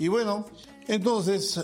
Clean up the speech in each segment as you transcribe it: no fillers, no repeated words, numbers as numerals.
Y bueno, entonces,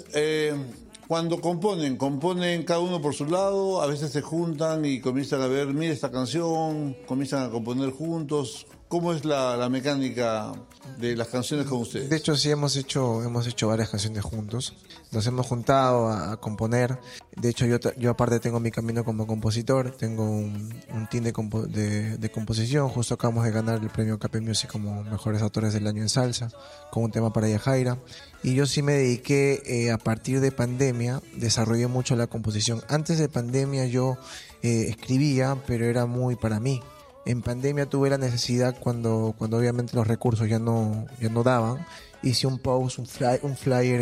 cuando componen cada uno por su lado, a veces se juntan y comienzan a ver, mira esta canción, comienzan a componer juntos. ¿Cómo es la mecánica de las canciones con ustedes? De hecho, sí hemos hecho varias canciones juntos. Nos hemos juntado a componer. De hecho, yo aparte tengo mi camino como compositor. Tengo un team de composición. Justo acabamos de ganar el premio KP Music como mejores autores del año en salsa, con un tema para Yajaira. Y yo sí me dediqué, a partir de pandemia, desarrollé mucho la composición. Antes de pandemia yo escribía, pero era muy para mí. En pandemia tuve la necesidad cuando obviamente los recursos ya no daban. Hice un post, un flyer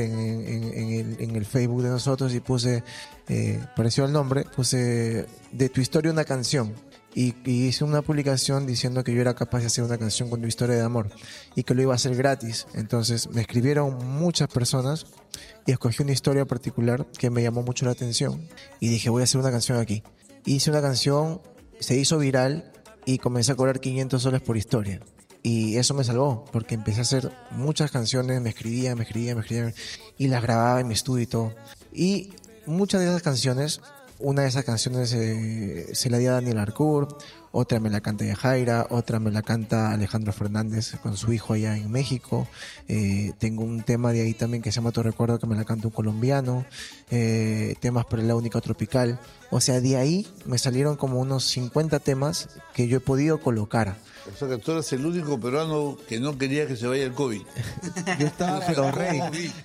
en el Facebook de nosotros y puse, pareció el nombre, puse de tu historia una canción. Y hice una publicación diciendo que yo era capaz de hacer una canción con tu historia de amor y que lo iba a hacer gratis. Entonces me escribieron muchas personas y escogí una historia particular que me llamó mucho la atención y dije, voy a hacer una canción aquí. Hice una canción, se hizo viral y comencé a cobrar 500 soles por historia. Y eso me salvó, porque empecé a hacer muchas canciones, me escribía y las grababa en mi estudio y todo. Y muchas de esas canciones, una de esas canciones se la di a Daniel Arcour, otra me la canta Yajaira, otra me la canta Alejandro Fernández con su hijo allá en México. Tengo un tema de ahí también que se llama Tu Recuerdo, que me la canta un colombiano. Temas para la única tropical. O sea, de ahí me salieron como unos 50 temas que yo he podido colocar. O sea que tú eres el único peruano que no quería que se vaya el COVID. Yo estaba pero rey.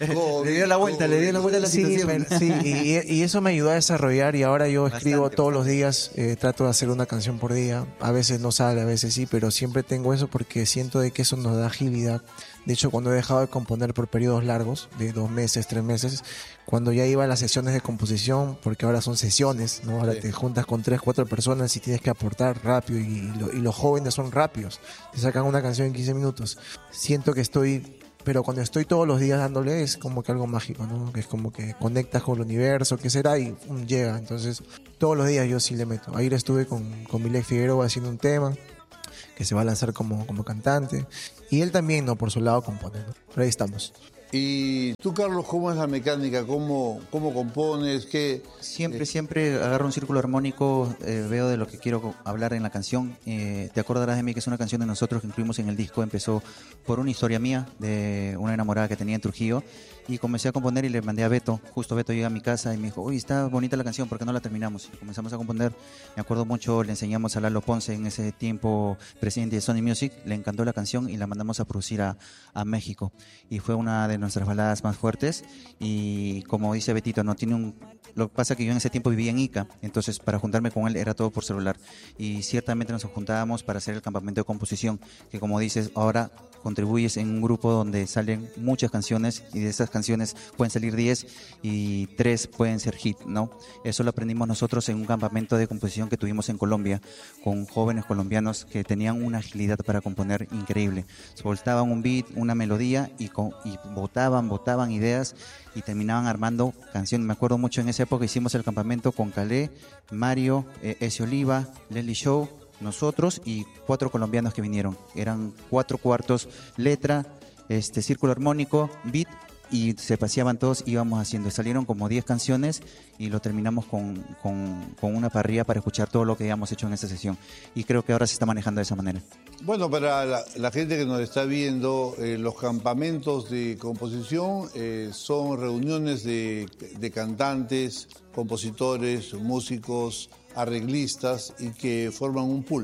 Le dio la vuelta a la situación. Sí, y eso me ayudó a desarrollar y ahora yo escribo todos los días, trato de hacer una canción por día. A veces no sale, a veces sí, pero siempre tengo eso porque siento de que eso nos da agilidad. De hecho, cuando he dejado de componer por periodos largos, de 2 meses, 3 meses, cuando ya iba a las sesiones de composición, porque ahora son sesiones, ¿no? Ahora te juntas con 3, 4 personas y tienes que aportar rápido y los jóvenes son rápidos. Te sacan una canción en 15 minutos. Siento que pero cuando estoy todos los días dándole es como que algo mágico, ¿no? Que es como que conectas con el universo, ¿qué será? Y llega. Entonces, todos los días yo sí le meto. Ayer estuve con Milek Figueroa haciendo un tema que se va a lanzar como cantante. Y él también, ¿no? Por su lado compone, ¿no? Pero ahí estamos. Y tú, Carlos, ¿cómo es la mecánica? ¿Cómo compones? ¿Qué? Siempre agarro un círculo armónico, veo de lo que quiero hablar en la canción. Te acordarás de mí, que es una canción de nosotros que incluimos en el disco. Empezó por una historia mía de una enamorada que tenía en Trujillo y comencé a componer y le mandé a Beto. Justo Beto llega a mi casa y me dijo, uy, está bonita la canción, ¿por qué no la terminamos? Y comenzamos a componer. Me acuerdo mucho, le enseñamos a Lalo Ponce, en ese tiempo presidente de Sony Music, le encantó la canción y la mandamos a producir a México. Y fue una de nuestras baladas más fuertes y como dice Betito, no tiene lo que pasa es que yo en ese tiempo vivía en Ica, entonces para juntarme con él era todo por celular y ciertamente nos juntábamos para hacer el campamento de composición, que como dices, ahora contribuyes en un grupo donde salen muchas canciones y de esas canciones pueden salir 10 y 3 pueden ser hit, ¿no? Eso lo aprendimos nosotros en un campamento de composición que tuvimos en Colombia con jóvenes colombianos que tenían una agilidad para componer increíble. Soltaban un beat, una melodía y botaban ideas y terminaban armando canciones. Me acuerdo mucho en esa época hicimos el campamento con Calé, Mario, Ese Oliva, Leslie Show, nosotros y 4 colombianos que vinieron. Eran 4 cuartos, letra, círculo armónico, beat, y se paseaban todos, íbamos haciendo. Salieron como 10 canciones y lo terminamos con una parrilla para escuchar todo lo que habíamos hecho en esa sesión. Y creo que ahora se está manejando de esa manera. Bueno, para la gente que nos está viendo, los campamentos de composición son reuniones de cantantes, compositores, músicos, arreglistas y que forman un pool.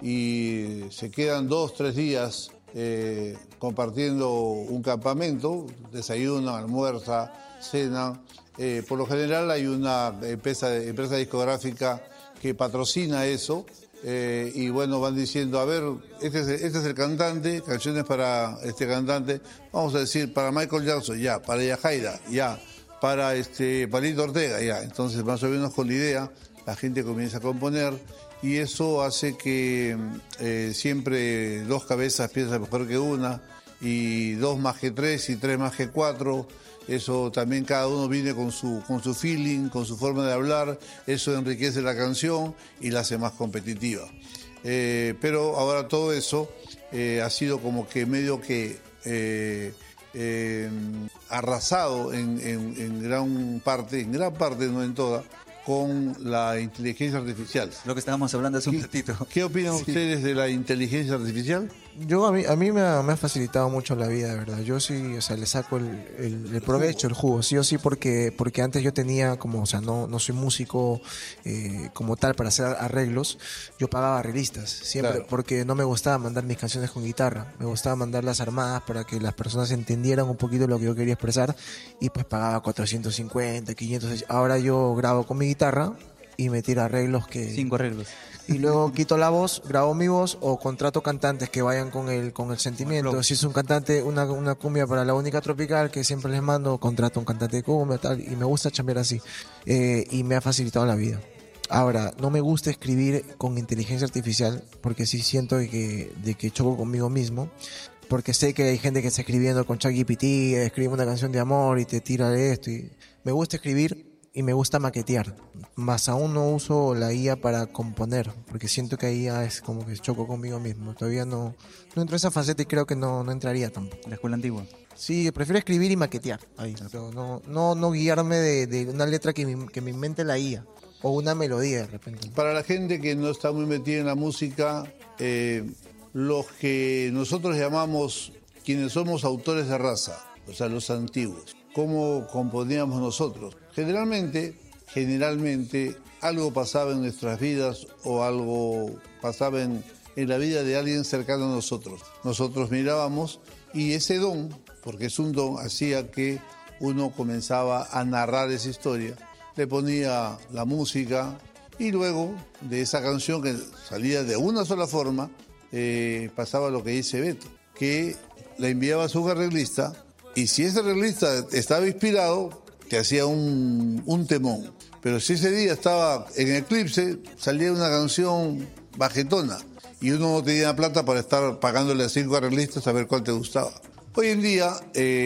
Y se quedan 2, 3 días compartiendo un campamento, desayunan, almuerzan, cenan. Por lo general hay una empresa discográfica que patrocina eso. Y bueno, van diciendo, a ver, este es el cantante, canciones para este cantante, vamos a decir, para Michael Jackson, ya, para Yajaira, ya, para Palito Ortega, ya. Entonces, más o menos con la idea, la gente comienza a componer y eso hace que siempre 2 cabezas piensan mejor que una, y 2 más que 3 y 3 más que 4. Eso también cada uno viene con su feeling, con su forma de hablar, eso enriquece la canción y la hace más competitiva. Pero ahora todo eso ha sido como que medio que arrasado en gran parte, no en toda, con la inteligencia artificial. Lo que estábamos hablando hace un ratito. ¿Qué opinan ustedes de la inteligencia artificial? A mí me ha facilitado mucho la vida, de verdad. Yo sí, o sea, le saco el provecho, el jugo, sí o sí, porque antes yo tenía como, o sea, no soy músico como tal para hacer arreglos. Yo pagaba arreglistas siempre, claro, porque no me gustaba mandar mis canciones con guitarra. Me gustaba mandarlas armadas para que las personas entendieran un poquito lo que yo quería expresar, y pues pagaba 450, 500. Ahora yo grabo con mi guitarra y me tiro arreglos que... 5 arreglos. Y luego quito la voz, grabo mi voz o contrato cantantes que vayan con el sentimiento. Si es un cantante, una cumbia para la única tropical que siempre les mando, contrato un cantante de cumbia, tal, y me gusta chambear así. Y me ha facilitado la vida. Ahora, no me gusta escribir con inteligencia artificial porque sí siento de que choco conmigo mismo. Porque sé que hay gente que está escribiendo con ChatGPT, escribe una canción de amor y te tira esto. Y me gusta escribir y me gusta maquetear. Más aún no uso la IA para componer, porque siento que ahí ya es como que choco conmigo mismo. Todavía no entro en esa faceta y creo que no entraría tampoco. La escuela antigua. Sí, prefiero escribir y maquetear. Ahí. No guiarme de una letra que me invente la IA. O una melodía de repente. Para la gente que no está muy metida en la música, los que nosotros llamamos quienes somos autores de raza, o sea, los antiguos, ¿cómo componíamos nosotros? Generalmente, algo pasaba en nuestras vidas o algo pasaba en la vida de alguien cercano a nosotros. Nosotros mirábamos y ese don, porque es un don, hacía que uno comenzaba a narrar esa historia, le ponía la música y luego de esa canción que salía de una sola forma, pasaba lo que dice Beto, que la enviaba a su arreglista y si ese arreglista estaba inspirado, te hacía un temón. Pero si ese día estaba en eclipse, salía una canción bajetona y uno no tenía plata para estar pagándole a 5 arreglistas a ver cuál te gustaba. Hoy en día,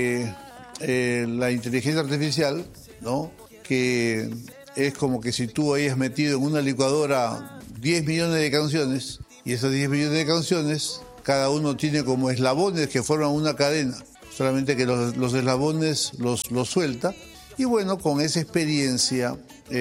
la inteligencia artificial, ¿no?, que es como que si tú hayas metido en una licuadora 10 millones de canciones y esos 10 millones de canciones, cada uno tiene como eslabones que forman una cadena, solamente que los eslabones los suelta. Y bueno, con esa experiencia,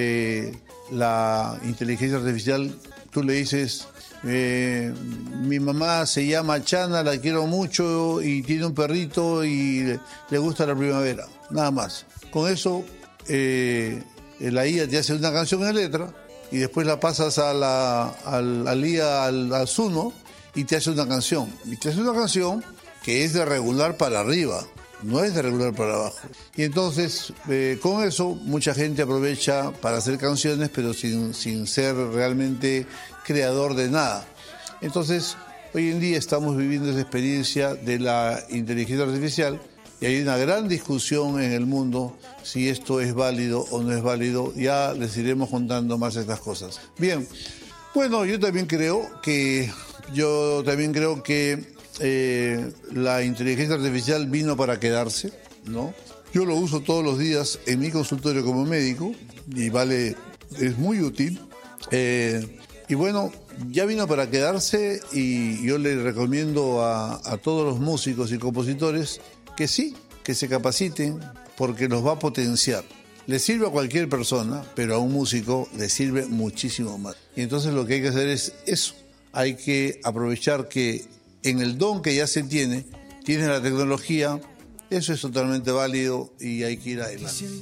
la inteligencia artificial, tú le dices, mi mamá se llama Chana, la quiero mucho y tiene un perrito y le gusta la primavera, nada más. Con eso, la IA te hace una canción en letra y después la pasas al IA, al Suno, y te hace una canción. Y te hace una canción que es de regular para arriba, no es de regular para abajo. Y entonces, con eso, mucha gente aprovecha para hacer canciones, pero sin ser realmente creador de nada. Entonces, hoy en día estamos viviendo esa experiencia de la inteligencia artificial y hay una gran discusión en el mundo si esto es válido o no es válido. Ya les iremos contando más estas cosas. Bien, bueno, yo también creo que la inteligencia artificial vino para quedarse, ¿no? Yo lo uso todos los días en mi consultorio como médico y es muy útil. Y bueno, ya vino para quedarse y yo le recomiendo a todos los músicos y compositores que sí, que se capaciten porque los va a potenciar. Le sirve a cualquier persona, pero a un músico le sirve muchísimo más. Y entonces lo que hay que hacer es eso. Hay que aprovechar que en el don que ya se tiene la tecnología, eso es totalmente válido y hay que ir adelante.